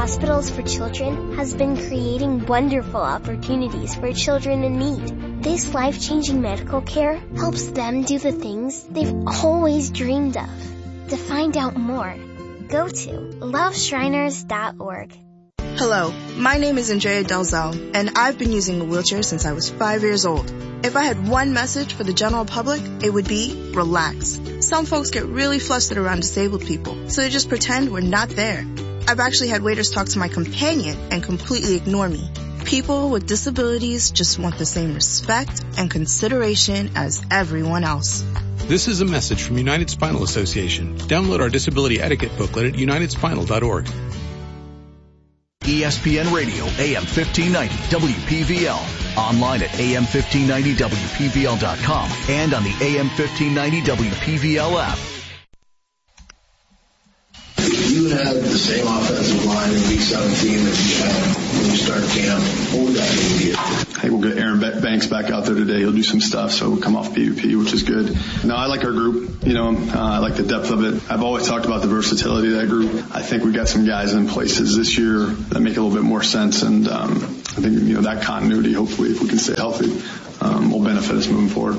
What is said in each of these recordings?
Hospitals for Children has been creating wonderful opportunities for children in need. This life-changing medical care helps them do the things they've always dreamed of. To find out more, go to loveshriners.org. Hello, my name is Andrea Delzell, and I've been using a wheelchair since I was 5 years old. If I had one message for the general public, it would be relax. Some folks get really flustered around disabled people, so they just pretend we're not there. I've actually had waiters talk to my companion and completely ignore me. People with disabilities just want the same respect and consideration as everyone else. This is a message from United Spinal Association. Download our disability etiquette booklet at unitedspinal.org. ESPN Radio, AM 1590, WPVL. Online at am1590wpvl.com and on the AM 1590 WPVL app. If you had the same offensive line in Week 17 that you had when you start camp, what would that mean to you? Hey, we'll get Aaron Banks back out there today. He'll do some stuff, so we'll come off PUP, which is good. No, I like our group. I like the depth of it. I've always talked about the versatility of that group. I think we got some guys in places this year that make a little bit more sense, and I think that continuity, hopefully, if we can stay healthy, will benefit us moving forward.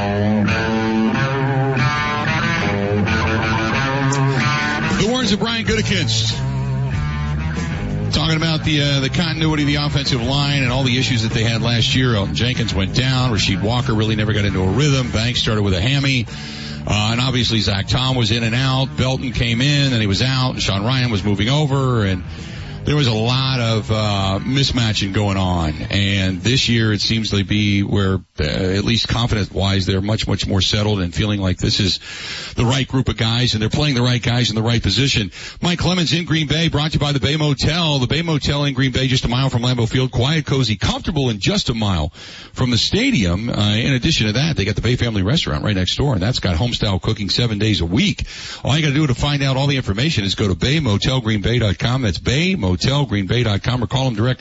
The words of Brian Gutekunst talking about the continuity of the offensive line and all the issues that they had last year. Elton Jenkins went down. Rasheed Walker really never got into a rhythm. Banks started with a hammy. And obviously Zach Tom was in and out. Belton came in and he was out. And Sean Ryan was moving over, and there was a lot of mismatching going on. And this year it seems to be where, at least confidence-wise, they're much, much more settled and feeling like this is the right group of guys, and they're playing the right guys in the right position. Mike Clemens in Green Bay, brought to you by the Bay Motel. The Bay Motel in Green Bay, just a mile from Lambeau Field. Quiet, cozy, comfortable, and just a mile from the stadium. In addition to that, they got the Bay Family Restaurant right next door, and that's got home-style cooking 7 days a week. All you got to do to find out all the information is go to BayMotelGreenBay.com. That's BayMotelGreenBay.com, or call them direct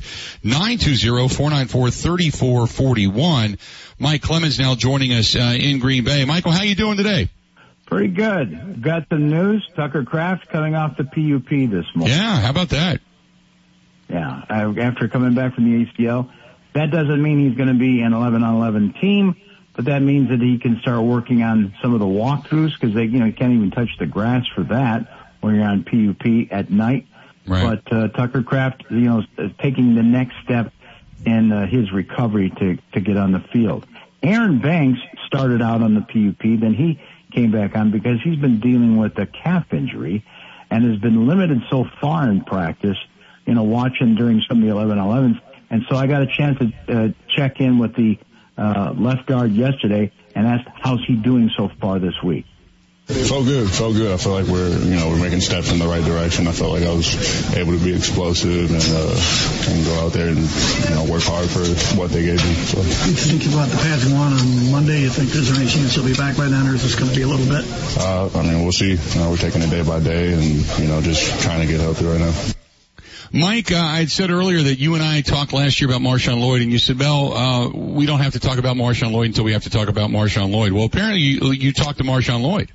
920-494-3441. Mike Clemens now joining us in Green Bay. Michael, how you doing today? Pretty good. Got the news. Tucker Kraft coming off the PUP this morning. Yeah, how about that? Yeah, after coming back from the ACL. That doesn't mean he's going to be an 11-on-11 team, but that means that he can start working on some of the walkthroughs, because they, you can't even touch the grass for that when you're on PUP at night. Right. But Tucker Kraft, is taking the next step in his recovery to get on the field. Aaron Banks started out on the PUP, then he came back on because he's been dealing with a calf injury and has been limited so far in practice, watching during some of the 11-on-11s. And so I got a chance to check in with the left guard yesterday and asked how's he doing so far this week. It felt good. I feel like we're making steps in the right direction. I felt like I was able to be explosive and go out there and, work hard for what they gave me. So. You think about the pads you want on Monday? You think there's any chance he'll be back by then, or is this going to be a little bit? We'll see. We're taking it day by day and, just trying to get healthy right now. Mike, I had said earlier that you and I talked last year about Marshawn Lloyd, and you said, we don't have to talk about Marshawn Lloyd until we have to talk about Marshawn Lloyd. Well, apparently you talked to Marshawn Lloyd.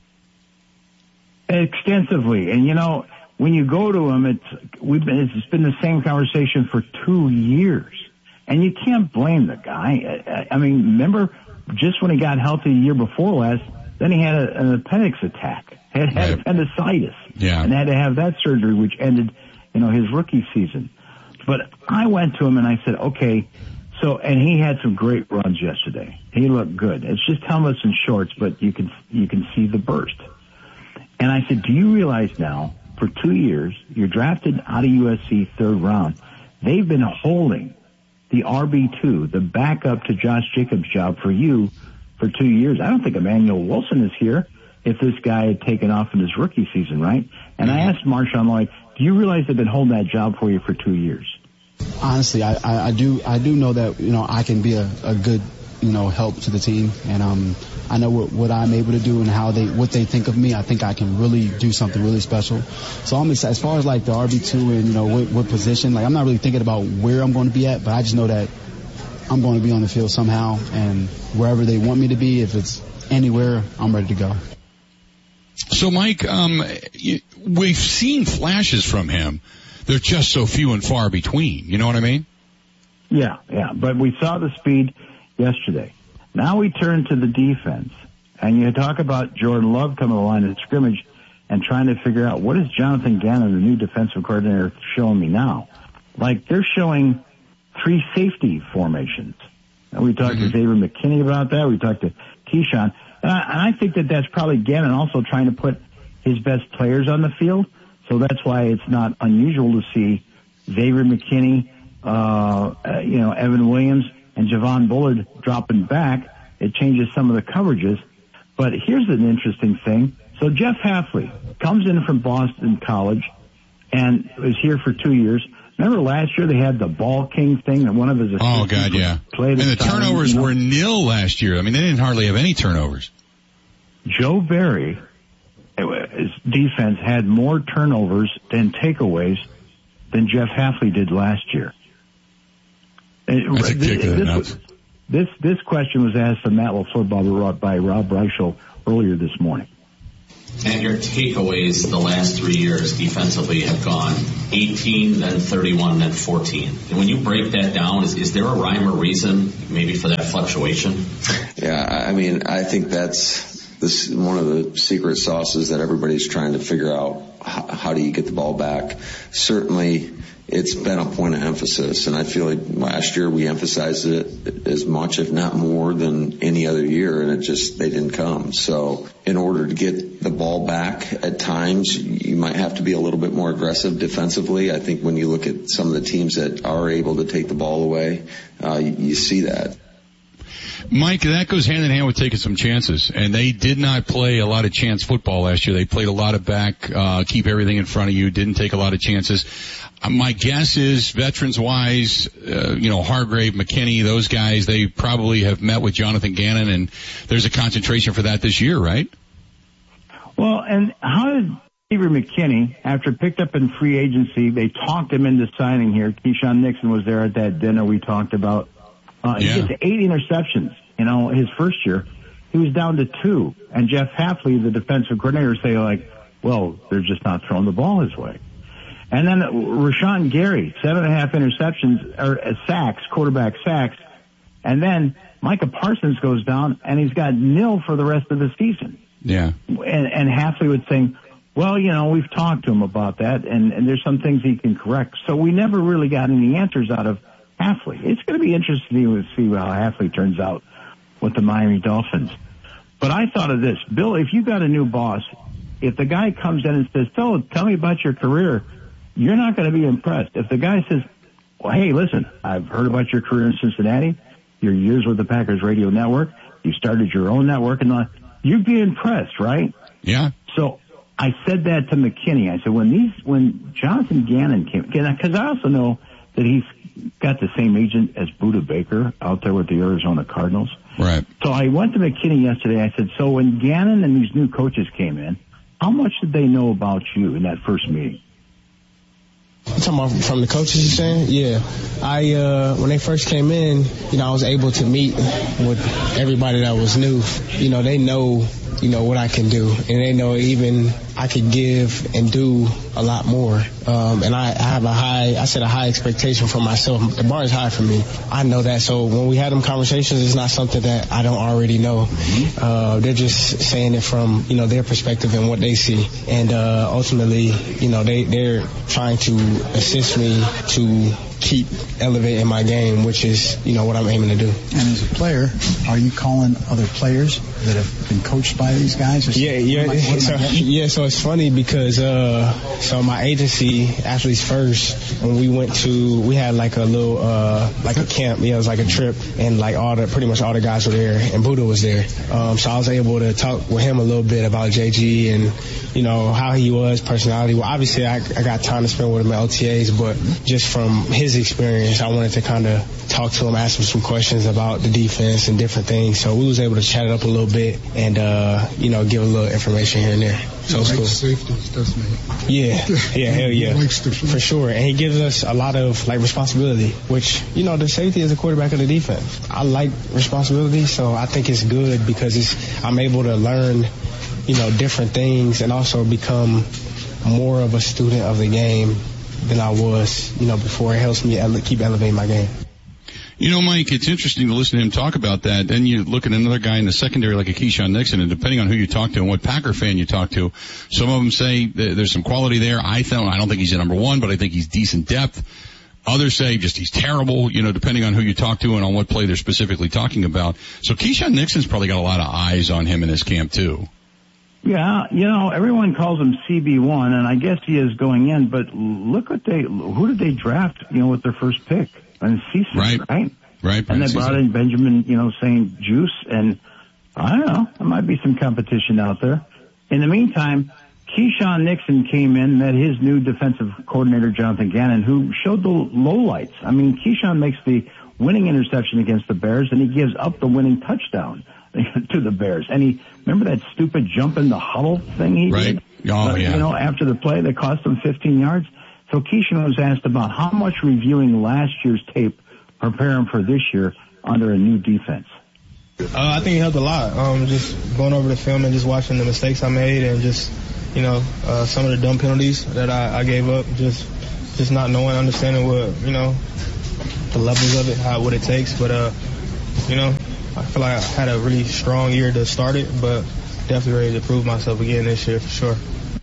Extensively. And, when you go to him, it's been the same conversation for 2 years. And you can't blame the guy. Remember, just when he got healthy the year before last, then he had an appendix attack. Had appendicitis. Yeah. And had to have that surgery, which ended his rookie season. But I went to him and I said, okay, and he had some great runs yesterday. He looked good. It's just helmets and shorts, but you can see the burst. And I said, do you realize now, for 2 years, you're drafted out of USC 3rd round. They've been holding the RB2, the backup to Josh Jacobs' job for you for 2 years. I don't think Emmanuel Wilson is here if this guy had taken off in his rookie season, right? And I asked Marshawn Lloyd, do you realize they've been holding that job for you for 2 years? Honestly, I do know that, I can be a good, help to the team. And, I know what I'm able to do and what they think of me. I think I can really do something really special. So I'm excited. As far as like the RB2 and, what position, I'm not really thinking about where I'm going to be at, but I just know that I'm going to be on the field somehow, and wherever they want me to be, if it's anywhere, I'm ready to go. So Mike, we've seen flashes from him they're just so few and far between. You know what I mean? Yeah. But we saw the speed yesterday. Now we turn to the defense, and you talk about Jordan Love coming to the line of scrimmage and trying to figure out what is Jonathan Gannon, the new defensive coordinator, showing me now. Like, they're showing 3 safety formations. And we talked to Xavier McKinney about that. We talked to Keyshawn. And I think that that's probably Gannon also trying to put his best players on the field. So that's why it's not unusual to see Xavier McKinney, Evan Williams, and Javon Bullard dropping back. It changes some of the coverages. But here's an interesting thing. So Jeff Hafley comes in from Boston College and was here for 2 years. Remember last year they had the Ball King thing that one of his assistants played. And the turnovers were nil last year. I mean, they didn't hardly have any turnovers. Joe Barry, his defense had more turnovers than takeaways than Jeff Hafley did last year. That's a kick in the nuts. This question was asked to Matt LaFleur by Rob Reichel earlier this morning. And your takeaways the last 3 years defensively have gone 18, then 31, then 14. And when you break that down, is there a rhyme or reason maybe for that fluctuation? Yeah, I mean, I think that's one of the secret sauces that everybody's trying to figure out. How do you get the ball back? Certainly, it's been a point of emphasis, and I feel like last year we emphasized it as much, if not more, than any other year, and they didn't come. So in order to get the ball back at times, you might have to be a little bit more aggressive defensively. I think when you look at some of the teams that are able to take the ball away, you see that. Mike, that goes hand in hand with taking some chances, and they did not play a lot of chance football last year. They played a lot of back, keep everything in front of you, didn't take a lot of chances. My guess is, veterans-wise, Hargrave, McKinney, those guys, they probably have met with Jonathan Gannon, and there's a concentration for that this year, right? Well, and how did Xavier McKinney, after picked up in free agency, they talked him into signing here. Keyshawn Nixon was there at that dinner we talked about. He gets 8 interceptions. His first year, he was down to 2. And Jeff Hafley, the defensive coordinator, say well, they're just not throwing the ball his way. And then Rashawn Gary, 7.5 interceptions, or sacks, quarterback sacks. And then Micah Parsons goes down, and he's got 0 for the rest of the season. Yeah. And Hafley would say, well, we've talked to him about that, and there's some things he can correct. So we never really got any answers out of Hafley. It's going to be interesting to see how Hafley turns out with the Miami Dolphins. But I thought of this. Bill, if you got a new boss, if the guy comes in and says, tell me about your career, you're not going to be impressed. If the guy says, well, hey, listen, I've heard about your career in Cincinnati, your years with the Packers Radio Network, you started your own network, and you'd be impressed, right? Yeah. So I said that to McKinney. I said, when Jonathan Gannon came, because I also know that he's got the same agent as Budda Baker out there with the Arizona Cardinals. Right. So I went to McKinney yesterday. I said, so when Gannon and these new coaches came in, how much did they know about you in that first meeting? You talking about from the coaches, you're saying? Yeah. When they first came in, I was able to meet with everybody that was new. They know, what I can do. And they know even I could give and do a lot more. And I have a high expectation for myself. The bar is high for me. I know that. So when we had them conversations, it's not something that I don't already know. They're just saying it from, their perspective and what they see. And, ultimately, they're trying to assist me to keep elevating my game, which is, what I'm aiming to do. And as a player, are you calling other players that have been coached by these guys? So it's funny because, so my agency, Athletes First, when we had like a little, like a camp, it was like a trip, and like pretty much all the guys were there, and Budda was there. So I was able to talk with him a little bit about JG and, how he was, personality. Well, obviously I got time to spend with him at OTAs, but just from his experience, I wanted to kind of talk to him, ask him some questions about the defense and different things. So we was able to chat it up a little bit and, give a little information here and there. So it's cool. Safeties, doesn't he? Yeah, hell yeah. For sure. And he gives us a lot of responsibility, which, the safety is a quarterback of the defense. I like responsibility, so I think it's good because I'm able to learn, different things and also become more of a student of the game than I was, before. It helps me keep elevating my game. Mike, it's interesting to listen to him talk about that. Then you look at another guy in the secondary like a Keyshawn Nixon, and depending on who you talk to and what Packer fan you talk to, some of them say there's some quality there. I don't think he's a number one, but I think he's decent depth. Others say just he's terrible, depending on who you talk to and on what play they're specifically talking about. So Keyshawn Nixon's probably got a lot of eyes on him in his camp too. Yeah, everyone calls him CB1, and I guess he is going in, but look who did they draft, with their first pick? And CC, right? And they brought in Benjamin, St. Juice, and I don't know, there might be some competition out there. In the meantime, Keyshawn Nixon came in, met his new defensive coordinator, Jonathan Gannon, who showed the lowlights. I mean, Keyshawn makes the winning interception against the Bears, and he gives up the winning touchdown to the Bears. And remember that stupid jump in the huddle thing he did? Oh, yeah. After the play that cost him 15 yards. So Keyshawn was asked about how much reviewing last year's tape prepare him for this year under a new defense. I think it helped a lot. Just going over the film and just watching the mistakes I made and just, some of the dumb penalties that I gave up, just not knowing, understanding what, the levels of it, what it takes. But, I feel like I had a really strong year to start it, but definitely ready to prove myself again this year for sure.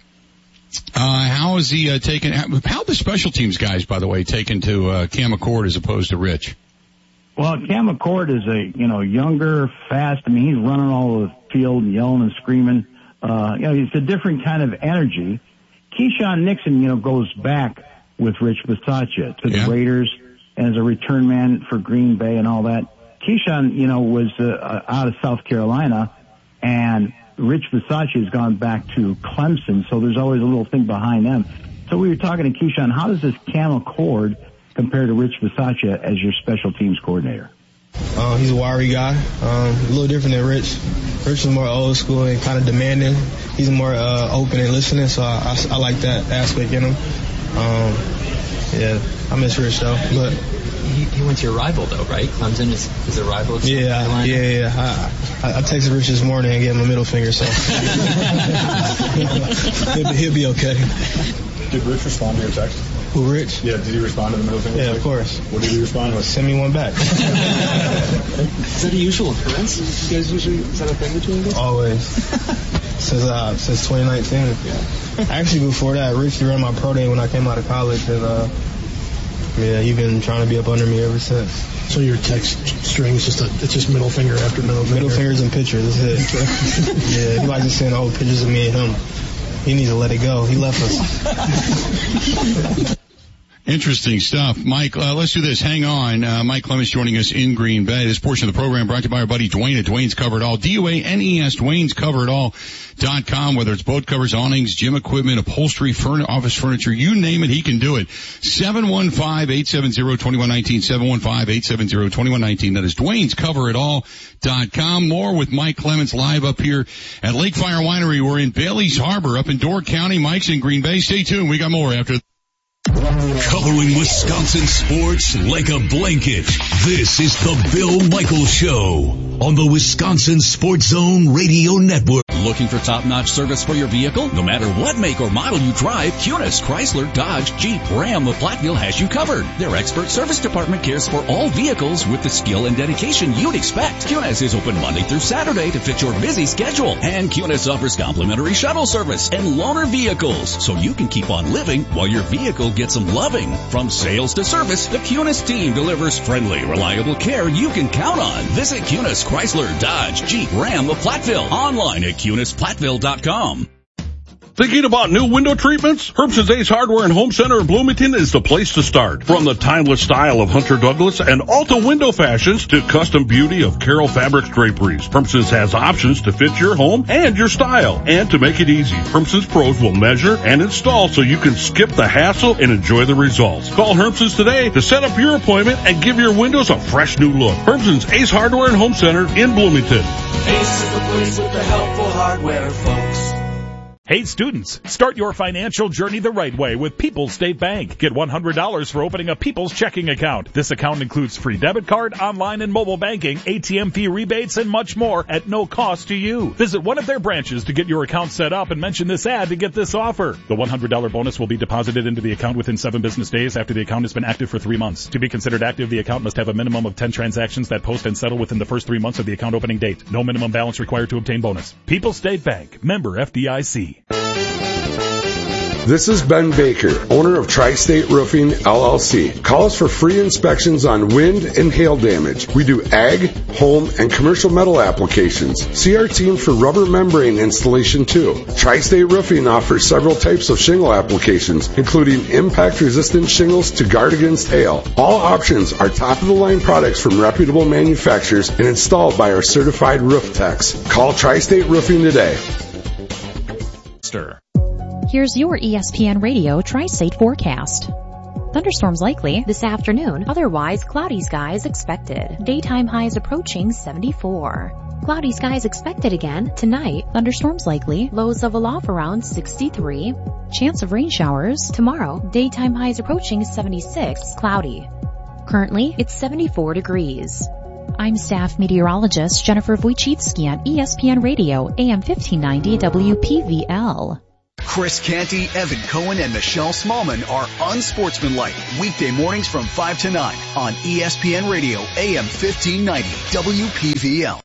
How is he taken? How the special teams guys, by the way, taken to Cam McCord as opposed to Rich? Well, Cam McCord is a younger, fast. I mean, he's running all over the field and yelling and screaming. It's a different kind of energy. Keyshawn Nixon, goes back with Rich Bisaccia to the Raiders as a return man for Green Bay and all that. Keyshawn, was out of South Carolina, and Rich Bisaccia has gone back to Clemson, so there's always a little thing behind them. So we were talking to Keyshawn, how does this Cam McCord compare to Rich Bisaccia as your special teams coordinator? He's a wiry guy, a little different than Rich. Rich is more old school and kind of demanding. He's more open and listening, so I like that aspect in him. I miss Rich though, but he went to your rival though, right? Clemson is a rival. Yeah. I texted Rich this morning and gave him a middle finger, so he'll be okay. Did Rich respond to your text? Who, Rich? Yeah, did he respond to the middle finger? Yeah, of course. What did he respond with? Send me one back. Is that a usual occurrence? You guys usually, is that a thing between you guys? Always. Since 2019. Yeah. Actually, before that, Rich ran my pro day when I came out of college, and you've been trying to be up under me ever since. So your text string is just middle finger after middle finger? Middle fingers and pictures, that's it. Yeah, he likes to send old pictures of me and him. He needs to let it go. He left us. Interesting stuff. Mike, let's do this. Hang on. Mike Clemens joining us in Green Bay. This portion of the program brought to you by our buddy Dwayne at Dwayne's Cover It All. DUANES, Dwayne'sCoverItAll.com. Whether it's boat covers, awnings, gym equipment, upholstery, office furniture, you name it, he can do it. 715-870-2119, 715-870-2119. That is Dwayne'sCoverItAll.com. More with Mike Clemens live up here at Lakefire Winery. We're in Bailey's Harbor up in Door County. Mike's in Green Bay. Stay tuned. We got more after. Covering Wisconsin sports like a blanket. This is the Bill Michaels Show on the Wisconsin Sports Zone Radio Network. Looking for top-notch service for your vehicle? No matter what make or model you drive, Kunis, Chrysler, Dodge, Jeep, Ram, of Platteville has you covered. Their expert service department cares for all vehicles with the skill and dedication you'd expect. Kunis is open Monday through Saturday to fit your busy schedule. And Kunis offers complimentary shuttle service and loaner vehicles, so you can keep on living while your vehicle gets some loving. From sales to service, the Kunis team delivers friendly, reliable care you can count on. Visit Kunis, Chrysler, Dodge, Jeep, Ram of Platteville. Online at KunisPlatteville.com. Thinking about new window treatments? Herbst's Ace Hardware and Home Center in Bloomington is the place to start. From the timeless style of Hunter Douglas and Alta window fashions to custom beauty of Carroll Fabrics draperies, Herbst's has options to fit your home and your style. And to make it easy, Herbst's pros will measure and install so you can skip the hassle and enjoy the results. Call Herbst's today to set up your appointment and give your windows a fresh new look. Herbst's Ace Hardware and Home Center in Bloomington. Ace is the place with the helpful hardware, folks. Hey students, start your financial journey the right way with People's State Bank. Get $100 for opening a People's checking account. This account includes free debit card, online and mobile banking, ATM fee rebates, and much more at no cost to you. Visit one of their branches to get your account set up and mention this ad to get this offer. The $100 bonus will be deposited into the account within 7 business days after the account has been active for 3 months. To be considered active, the account must have a minimum of 10 transactions that post and settle within the first 3 months of the account opening date. No minimum balance required to obtain bonus. People's State Bank. Member FDIC. This is Ben Baker, owner of Tri-State Roofing, LLC. Call us for free inspections on wind and hail damage. We do ag, home, and commercial metal applications. See our team for rubber membrane installation too. Tri-State Roofing offers several types of shingle applications, including impact-resistant shingles to guard against hail. All options are top-of-the-line products from reputable manufacturers and installed by our certified roof techs. Call Tri-State Roofing today. Here's your ESPN Radio Tri-State forecast. Thunderstorms likely this afternoon, otherwise cloudy skies expected. Daytime highs approaching 74. Cloudy skies expected again tonight. Thunderstorms likely, lows level off around 63. Chance of rain showers tomorrow. Daytime highs approaching 76, cloudy. Currently, it's 74 degrees. I'm staff meteorologist Jennifer Wojcicki on ESPN Radio, AM 1590 WPVL. Chris Canty, Evan Cohen, and Michelle Smallman are Unsportsmanlike. Weekday mornings from 5 to 9 on ESPN Radio, AM 1590 WPVL.